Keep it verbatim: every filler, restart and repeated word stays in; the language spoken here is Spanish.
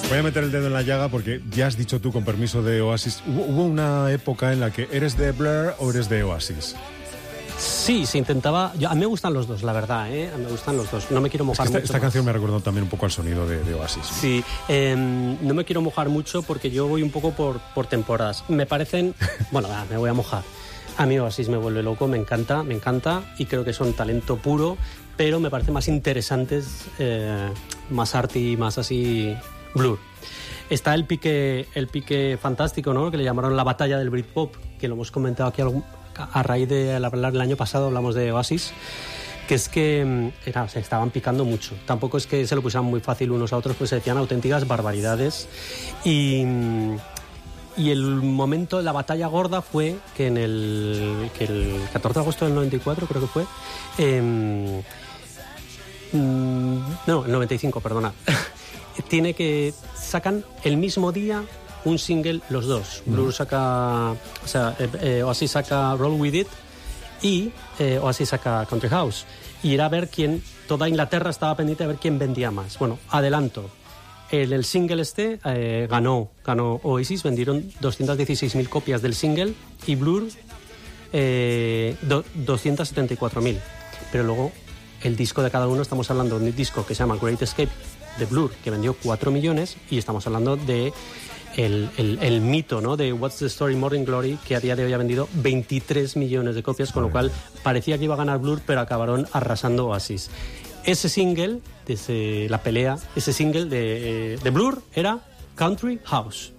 Voy a meter el dedo en la llaga porque ya has dicho tú, con permiso de Oasis, hubo, hubo una época en la que eres de Blur o eres de Oasis. Sí, se intentaba... Yo, a mí me gustan los dos, la verdad, ¿eh? A mí me gustan los dos. No me quiero mojar es que esta, mucho. Esta canción me recordó también un poco al sonido de, de Oasis. Sí, eh, no me quiero mojar mucho porque yo voy un poco por, por temporadas. Me parecen... Bueno, me voy a mojar. A mí Oasis me vuelve loco, me encanta, me encanta y creo que son talento puro, pero me parecen más interesantes, eh, más arty, más así Blur. Está el pique, el pique fantástico, ¿no? Que le llamaron la batalla del Britpop, que lo hemos comentado aquí algún, a raíz de hablar del año pasado, hablamos de Oasis, que es que era, se estaban picando mucho. Tampoco es que se lo pusieran muy fácil unos a otros, pues se decían auténticas barbaridades. Y, y el momento, la batalla gorda fue que en el, que el catorce de agosto del noventa y cuatro, creo que fue, eh, no, el noventa y cinco, perdona, tiene que sacan el mismo día un single los dos. Mm. Blur saca, o sea, eh, eh, Oasis saca Roll With It y eh, Oasis saca Country House. Y era a ver quién, toda Inglaterra estaba pendiente de ver quién vendía más. Bueno, adelanto. En el single este eh, ganó, ganó Oasis, vendieron doscientas dieciséis mil copias del single y Blur eh, do, doscientas setenta y cuatro mil. Pero luego el disco de cada uno, estamos hablando de un disco que se llama Great Escape de Blur, que vendió cuatro millones, y estamos hablando de el, el, el mito, ¿no?, de What's the Story, Morning Glory, que a día de hoy ha vendido veintitrés millones de copias, con lo cual parecía que iba a ganar Blur, pero acabaron arrasando Oasis. Ese single, ese, la pelea, ese single de, de Blur era Country House.